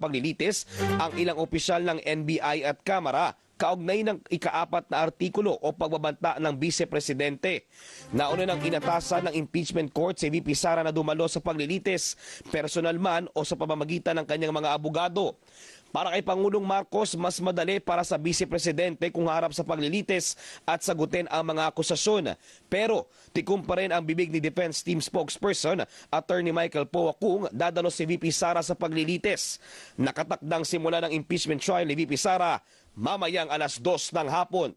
paglilitis ang ilang opisyal ng NBI at Kamara kaugnay ng ika-4 na artikulo o pagbabanta ng Vice-Presidente. Nauna nang inatasan ng impeachment court si VP Sara na dumalo sa paglilitis, personal man o sa pamamagitan ng kanyang mga abogado. Para kay Pangulong Marcos, mas madali para sa Vice-Presidente kung harap sa paglilitis at sagutin ang mga akusasyon. Pero tikom pa rin ang bibig ni Defense Team spokesperson, Attorney Michael Poa, kung dadalo si VP Sara sa paglilitis. Nakatakdang simula ng impeachment trial ni VP Sara mamayang 2:00 ng hapon.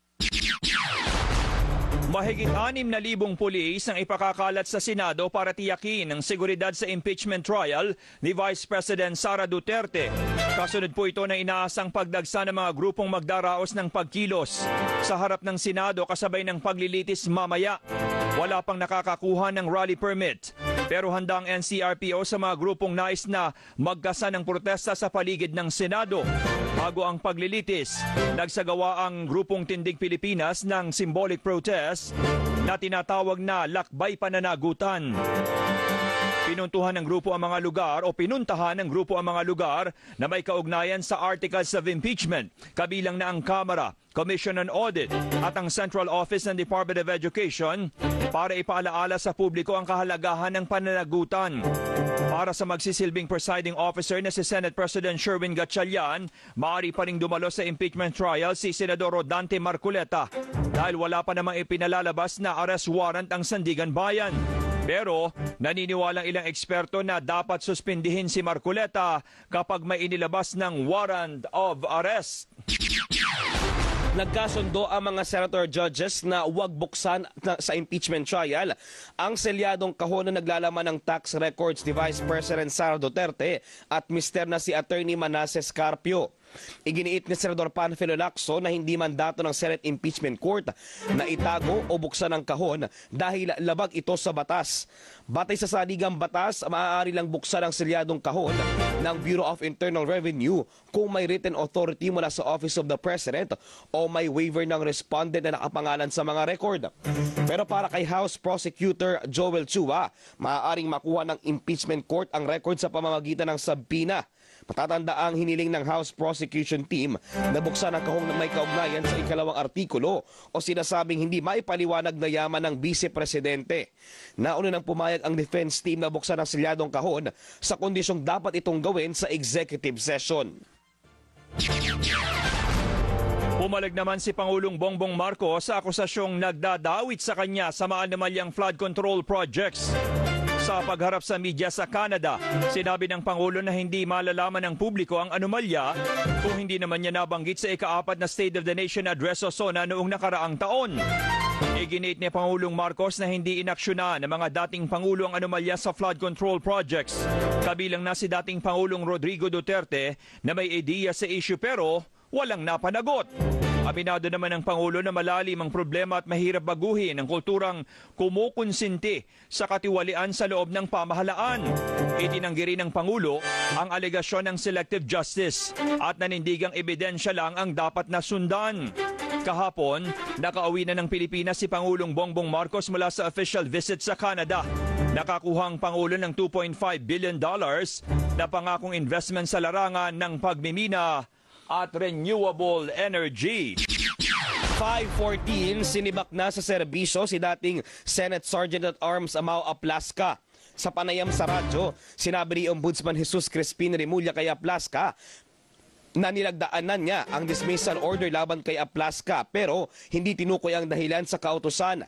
Mahigit 6,000 pulis ang ipakakalat sa Senado para tiyakin ang seguridad sa impeachment trial ni Vice President Sara Duterte. Kasunod po ito na inaasang pagdagsa ng mga grupong magdaraos ng pagkilos sa harap ng Senado kasabay ng paglilitis mamaya. Wala pang nakakakuha ng rally permit. Pero handa ang NCRPO sa mga grupong nais na magkasa ng protesta sa paligid ng Senado. Bago ang paglilitis, nagsagawa ang grupong Tindig Pilipinas ng symbolic protest na tinatawag na Lakbay Pananagutan. Pinuntahan ng grupo ang mga lugar na may kaugnayan sa articles of impeachment, kabilang na ang Kamara, Commission on Audit at ang Central Office ng Department of Education para ipaalaala sa publiko ang kahalagahan ng pananagutan. Para sa magsisilbing presiding officer na si Senate President Sherwin Gatchalian, maaari pa ring dumalo sa impeachment trial si Senador Rodante Marcoleta dahil wala pa namang ipinalalabas na arrest warrant ang Sandigan Bayan. Pero naniniwalang ilang eksperto na dapat suspindihin si Marcoleta kapag may inilabas ng warrant of arrest. Nagkasundo ang mga senator judges na huwag buksan sa impeachment trial ang selyadong kahon na naglalaman ng tax records ni Vice President Sara Duterte at mister na si Attorney Manasseh Scarpio. Iginiit ni Senador Panfilo Lacson na hindi mandato ng Senate Impeachment Court na itago o buksan ang kahon dahil labag ito sa batas. Batay sa saligang batas, maaari lang buksan ang selyadong kahon ng Bureau of Internal Revenue kung may written authority mula sa Office of the President o may waiver ng respondent na nakapangalan sa mga record. Pero para kay House Prosecutor Joel Chua, maaaring makuha ng impeachment court ang record sa pamamagitan ng subpoena. Matatanda ang hiniling ng House Prosecution Team na buksan ang kahong na may kaugnayan sa ikalawang artikulo o sinasabing hindi maipaliwanag na yaman ng Vice-Presidente. Nauna nang pumayag ang Defense Team na buksan ang selyadong kahon sa kondisyong dapat itong gawin sa executive session. Pumalag naman si Pangulong Bongbong Marcos sa akusasyong nagdadawit sa kanya sa maanamalyang flood control projects. Sa pagharap sa media sa Canada, sinabi ng Pangulo na hindi malalaman ng publiko ang anomalya kung hindi naman niya nabanggit sa ika-4 na State of the Nation Address o SONA noong nakaraang taon. Iginit ni Pangulong Marcos na hindi inaksyonan ng mga dating Pangulo ang anomalya sa flood control projects. Kabilang na si dating Pangulong Rodrigo Duterte na may ideya sa issue pero walang napanagot. Aminado naman ng Pangulo na malalim ang problema at mahirap baguhin ang kulturang kumukonsinti sa katiwalian sa loob ng pamahalaan. Itinanggi rin ng Pangulo ang alegasyon ng selective justice at nanindigang ebidensya lang ang dapat na sundan. Kahapon, nakauwi na ng Pilipinas si Pangulong Bongbong Marcos mula sa official visit sa Canada. Nakakuha ang Pangulo ng $2.5 billion na pangakong investment sa larangan ng pagmimina at renewable energy. 5:14, sinibak na sa serbisyo si dating Senate Sergeant at Arms Amao Aplaska. Sa panayam sa radyo, sinabi ni Ombudsman Jesus Crispin Remulla kay Aplaska na nilagdaanan niya ang dismissal order laban kay Aplaska pero hindi tinukoy ang dahilan sa kautusan.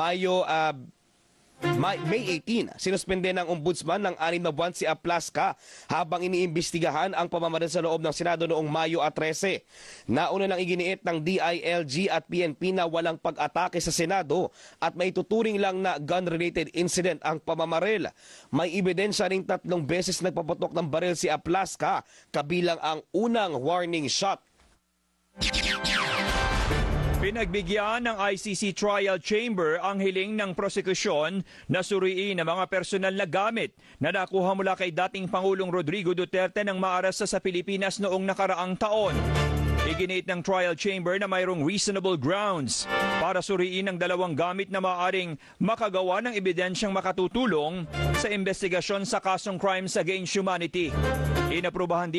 May 18, sinuspende ng Ombudsman ng 6 na buwan si Aplaska habang iniimbestigahan ang pamamaril sa loob ng Senado noong Mayo 13. Nauna nang iginiit ng DILG at PNP na walang pag-atake sa Senado at may tuturing lang na gun-related incident ang pamamaril. May ebidensya ring 3 beses nagpaputok ng baril si Aplaska, kabilang ang unang warning shot. Pinagbigyan ng ICC Trial Chamber ang hiling ng prosekusyon na suriin ang mga personal na gamit na nakuha mula kay dating Pangulong Rodrigo Duterte nang maaresta sa Pilipinas noong nakaraang taon. Iginit ng trial chamber na mayroong reasonable grounds para suriin ang 2 gamit na maaaring makagawa ng ebidensyang makatutulong sa investigasyon sa kasong crimes against humanity. Inaprubahan